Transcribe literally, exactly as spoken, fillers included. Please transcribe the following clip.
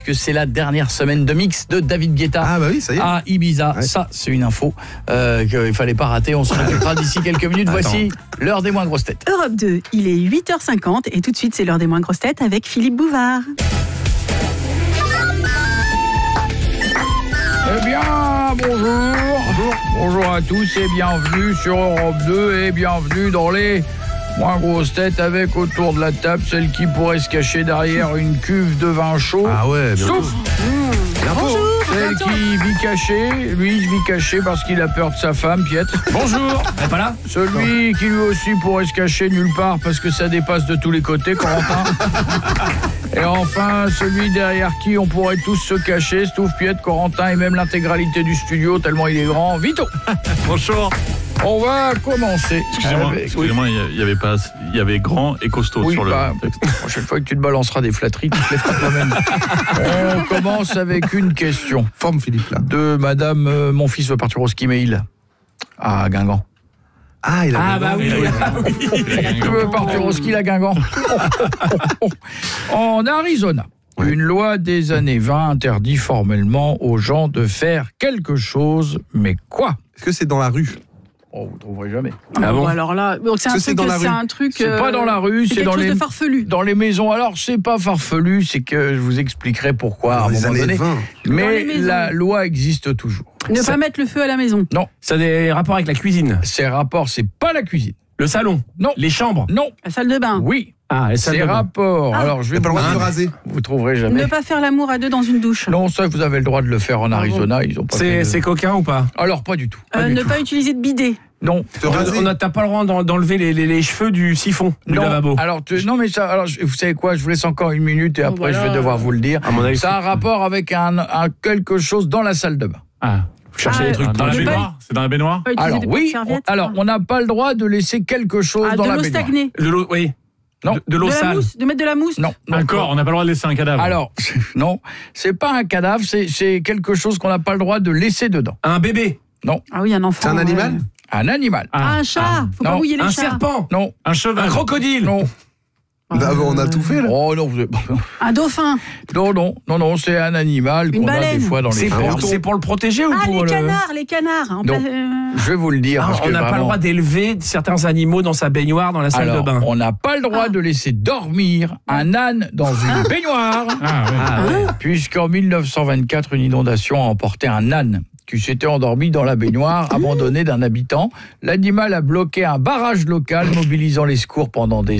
que c'est la dernière semaine de mix de David Guetta ah bah oui, ça y est. à Ibiza. Ouais. Ça, c'est une info euh, qu'il ne fallait pas rater. On se retrouvera d'ici quelques minutes. Attends. Voici l'heure des moins grosses têtes. Europe deux, il est huit heures cinquante et tout de suite, c'est l'heure des moins grosses têtes avec Philippe Bouvard. Eh bien, bonjour. Bonjour. Bonjour à tous et bienvenue sur Europe deux et bienvenue dans les moins grosses têtes avec autour de la table celle qui pourrait se cacher derrière une cuve de vin chaud. Ah ouais, bien sauf mmh. Bonjour. Celle qui vit caché, lui il vit caché parce qu'il a peur de sa femme, Pietre. Bonjour. Elle est pas là. Celui qui lui aussi pourrait se cacher nulle part parce que ça dépasse de tous les côtés, Corentin. Et enfin, celui derrière qui on pourrait tous se cacher, Stouff, Pietre, Corentin et même l'intégralité du studio tellement il est grand, Vito. Bonjour. On va commencer. Excusez-moi, avec... excusez-moi, il y avait pas, il y avait grand et costaud oui, sur le bah, texte. La prochaine fois que tu te balanceras des flatteries, tu te les feras toi-même. On commence avec une question. Forme Philippe là. De Madame, euh, mon fils veut partir au ski mail à Guingamp. Ah, il a Ah bah oui. Tu veux partir au ski à Guingamp. En Arizona. Ouais. Une loi des années vingt interdit formellement aux gens de faire quelque chose, mais quoi ? Est-ce que c'est dans la rue ? Oh, vous ne trouverez jamais. Ah bon, alors là, donc c'est un truc, c'est dans la rue. C'est un truc. C'est pas dans la rue, c'est, c'est dans les de farfelu. Dans les maisons. Alors c'est pas farfelu, c'est que je vous expliquerai pourquoi à un moment donné. vingt. Mais la loi existe toujours. Ne ça... pas mettre le feu à la maison. Non. Ça a des rapports avec la cuisine. Ces rapports, c'est pas la cuisine. Le salon. Non. Les chambres. Non. La salle de bain. Oui. Ah, les salles Ces de bain. rapports. Ah. Alors je vais pas le droit de raser. Vous trouverez jamais. Ne pas faire l'amour à deux dans une douche. Non, ça vous avez le droit de le faire en Arizona. Ah bon. Ils ont pas. C'est, fait de... c'est coquin ou pas ? Alors pas du tout. Pas euh, du ne tout. pas utiliser de bidet. Non. On n'a pas le droit d'enlever les, les, les cheveux du siphon du non. lavabo. Alors tu, non mais ça, alors vous savez quoi, je vous laisse encore une minute et oh, après voilà. je vais devoir vous le dire. À mon avis, ça a un rapport avec un, un quelque chose dans la salle de bain. Ah. Vous cherchez ah, des trucs dans, dans la baignoire. pas... C'est dans la baignoire. Alors oui. On, alors on n'a pas le droit de laisser quelque chose ah, dans la baignoire. De l'eau stagnée. De l'eau, oui. Non. De, de l'eau de sale. Mousse, de mettre de la mousse. Non. non Encore, on n'a pas le droit de laisser un cadavre. Alors non, c'est pas un cadavre, c'est, c'est quelque chose qu'on n'a pas le droit de laisser dedans. Un bébé. Non. Ah oui, un enfant. C'est un animal. Ouais. Un animal. Ah, un chat. Ah. Faut non. pas mouiller les un chats. Un serpent. Non. Un cheval. Un crocodile. Non. Ah, on a tout fait là. Oh non, vous... Un dauphin. Non, non, non, non, c'est un animal Une qu'on baleine. a des fois dans les c'est fermes. pour, c'est pour le protéger ou ah, pour les le... canards, les canards. En non, pla... euh... je vais vous le dire. Ah, parce on que n'a vraiment... pas le droit d'élever certains animaux dans sa baignoire, dans la salle Alors, de bain. on n'a pas le droit ah. de laisser dormir un âne dans une ah. baignoire. Ah, ouais. Ah, ouais. Puisqu'en dix-neuf cent vingt-quatre, une inondation a emporté un âne qui s'était endormi dans la baignoire, abandonné d'un habitant. L'animal a bloqué un barrage local, mobilisant les secours pendant des